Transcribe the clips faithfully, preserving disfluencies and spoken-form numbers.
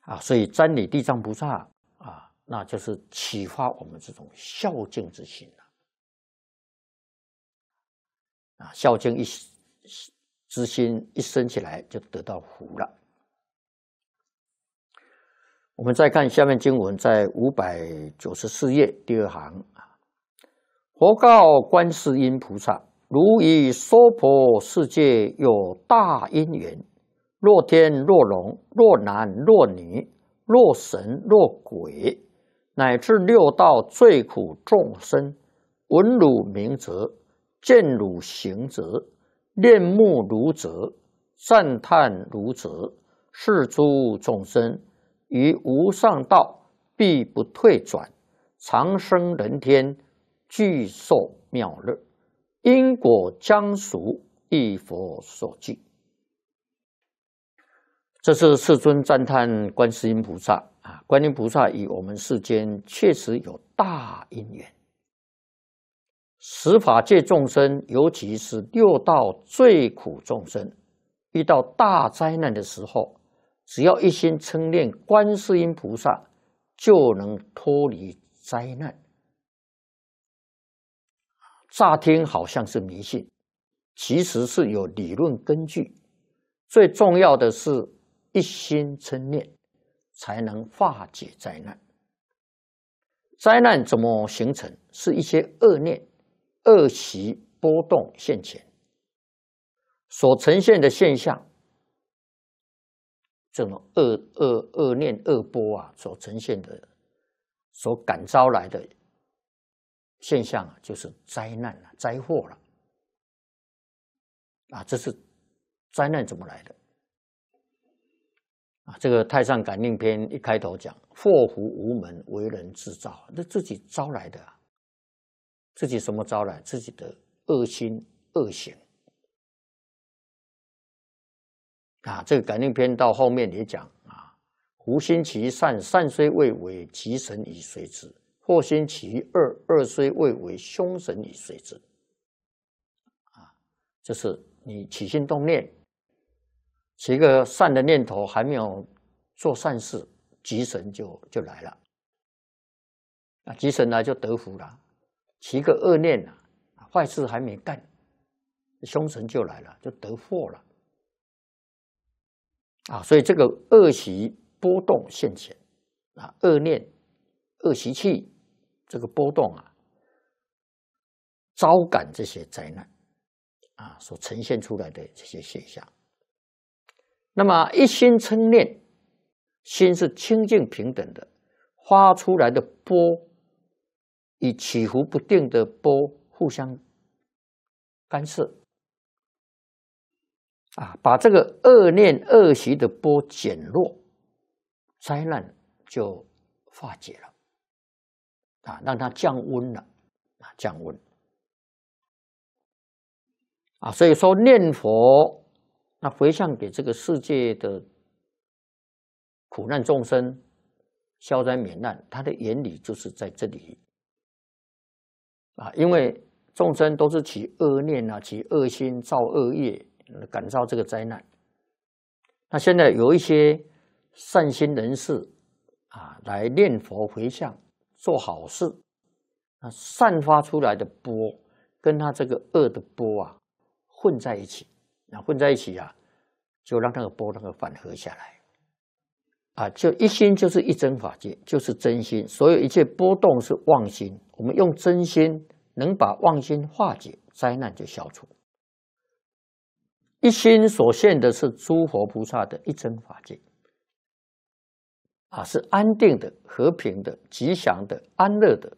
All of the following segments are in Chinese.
啊，所以瞻礼地藏菩萨啊，那就是启发我们这种孝敬之心了。啊，孝敬一之心一生起来，就得到福了。我们再看下面经文，在五百九十四页第二行，佛告观世音菩萨：如以娑婆世界有大因缘。若天若龙，若男若女，若神若鬼，乃至六道最苦众生，闻汝名者，见汝行者，恋慕汝者，赞叹汝者，是诸众生于无上道必不退转，长生人天，具受妙乐，因果将熟，一佛所具。这是世尊赞叹观世音菩萨啊，观音菩萨与我们世间确实有大因缘。十法界众生，尤其是六道最苦众生，遇到大灾难的时候，只要一心称念观世音菩萨，就能脱离灾难。乍听好像是迷信，其实是有理论根据。最重要的是一心称念，才能化解灾难。灾难怎么形成？是一些恶念、恶习波动现前，所呈现的现象，这种恶恶恶念、恶波啊，所呈现的、所感召来的现象啊，就是灾难了、灾祸了。啊，这是灾难怎么来的？啊，这个《太上感应篇》一开头讲：“祸福无门，为人自造。”这自己招来的啊，自己什么招来？自己的恶心、恶行。啊，这个感应篇到后面也讲啊：“福心其善，善虽未为，吉神以随之；祸心其恶，恶虽未为，凶神以随之。”啊，就是你起心动念。起一个善的念头，还没有做善事，吉神就就来了。啊，吉神来就得福了。起一个恶念啊，坏事还没干，凶神就来了，就得祸了。啊，所以这个恶习波动现前，啊，恶念、恶习气这个波动啊，招感这些灾难，啊，所呈现出来的这些现象。那么一心称念，心是清净平等的，发出来的波与起伏不定的波互相干涉，啊，把这个恶念恶习的波减弱，灾难就化解了，啊，让它降温了，啊，降温，啊，所以说念佛。那回向给这个世界的苦难众生消灾免难，它的原理就是在这里啊，因为众生都是起恶念啊，起恶心，造恶业，感召这个灾难。那现在有一些善心人士啊，来念佛回向，做好事，那散发出来的波跟他这个恶的波啊混在一起。那混在一起啊，就让那个波那个缓和下来，啊，就一心就是一真法界，就是真心，所有一切波动是妄心。我们用真心能把妄心化解，灾难就消除。一心所现的是诸佛菩萨的一真法界，啊，是安定的、和平的、吉祥的、安乐的，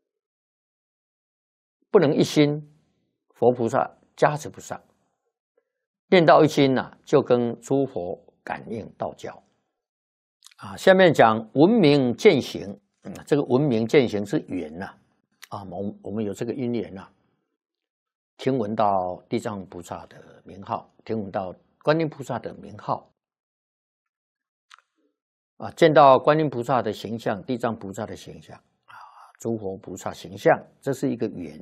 不能一心，佛菩萨加持不上。念到一心呐、啊，就跟诸佛感应道交啊。下面讲闻名见行，嗯，这个闻名见行是缘呐，啊，我我们有这个因缘呐、啊，听闻到地藏菩萨的名号，听闻到观音菩萨的名号，啊，见到观音菩萨的形象、地藏菩萨的形象啊，诸佛菩萨形象，这是一个缘。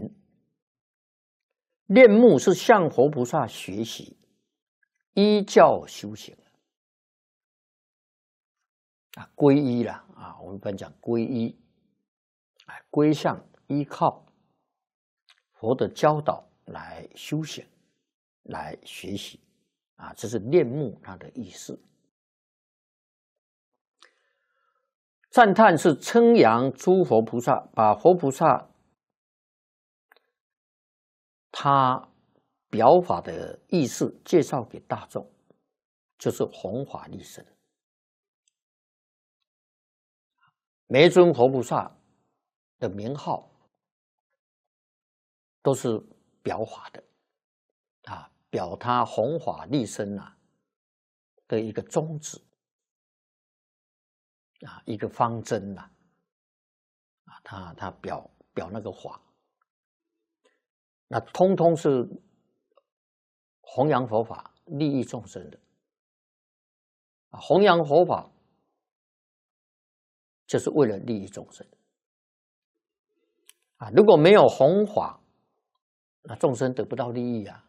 恋慕是向佛菩萨学习。依教修行啊，皈依啦啊，我们一般讲皈依，啊，归向依靠佛的教导来修行，来学习啊，这是恋慕它的意思。赞叹是称扬诸佛菩萨，把佛菩萨他表法的意思介绍给大众，就是弘法利生。每一尊佛菩萨的名号都是表法的啊，表他弘法利生啊的一个宗旨啊，一个方针呐啊，他他表表那个法，那通通是弘扬佛法、利益众生的啊，弘扬佛法就是为了利益众生啊，如果没有弘法，那众生得不到利益啊！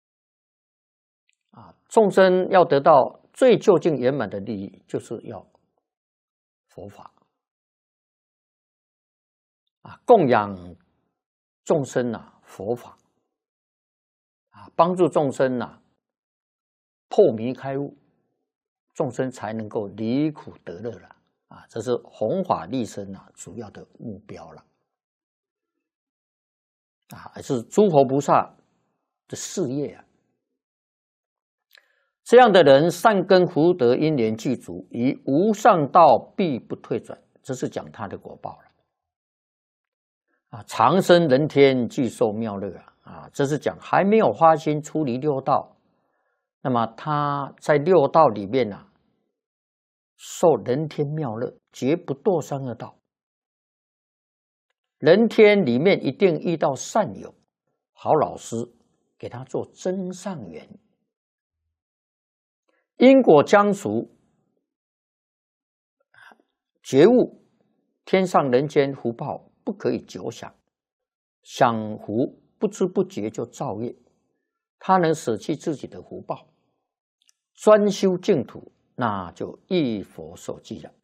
啊，众生要得到最究竟圆满的利益，就是要佛法啊，供养众生啊，佛法啊，帮助众生啊破迷开悟，众生才能够离苦得乐了啊！这是弘法利生啊主要的目标了啊，是诸佛菩萨的事业啊。这样的人善根福德因缘具足，于无上道必不退转，这是讲他的果报了啊。长生人天，具受妙乐啊啊，这是讲还没有发心出离六道，那么他在六道里面啊，受人天妙乐，绝不堕三恶道。人天里面一定遇到善友、好老师，给他做增上缘。因果将熟，觉悟天上人间福报不可以久享，享福不知不觉就造业，他能舍弃自己的福报，专修净土，那就一佛受记了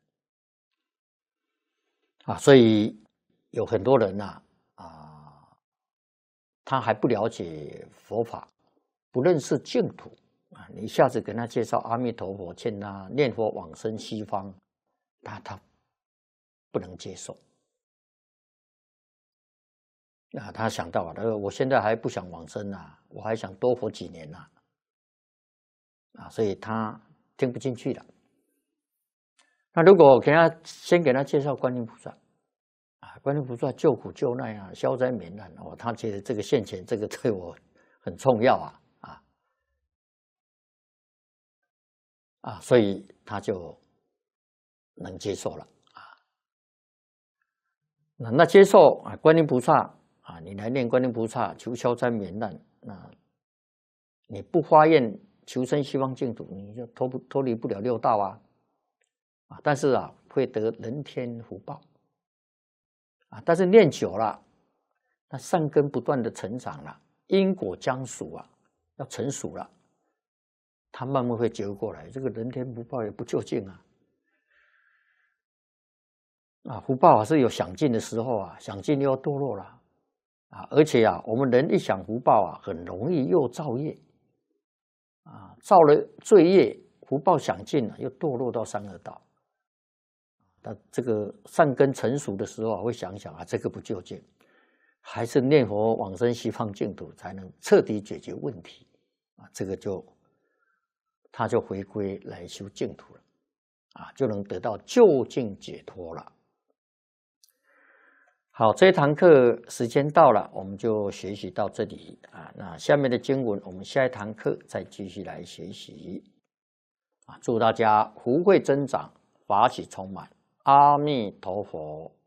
啊！所以有很多人呐 啊, 啊，他还不了解佛法，不认识净土。啊，你一下子跟他介绍阿弥陀佛，劝他念佛往生西方，他他不能接受啊！他想到了，我现在还不想往生啊，我还想多活几年呐啊！所以他听不进去了。那如果给他先给他介绍观音菩萨啊，观音菩萨救苦救难啊，消灾免难哦，他觉得这个现前这个对我很重要啊。啊，所以他就能接受了啊。那那接受啊，观音菩萨啊，你来念观音菩萨求消灾免难，那你不发愿求生西方净土，你就脱不脱离不了六道啊啊！但是啊，会得人天福报啊。但是念久了，那善根不断的成长了，因果将熟啊，要成熟了。他慢慢会觉悟过来，这个人天福报也不究竟啊！啊，福报啊是有享尽的时候啊，享尽又要堕落了啊！而且啊，我们人一享福报啊，很容易又造业啊，造了罪业，福报享尽了，又堕落到三恶道。那这个善根成熟的时候啊，会想想啊，这个不究竟，还是念佛往生西方净土才能彻底解决问题啊！这个就。他就回归来修净土了，啊，就能得到究竟解脱了。好，这一堂课时间到了，我们就学习到这里啊。那下面的经文，我们下一堂课再继续来学习。啊，祝大家福慧增长，法喜充满。阿弥陀佛。